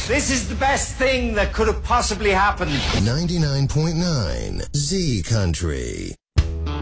This is the best thing that could have possibly happened. 99.9 Z Country.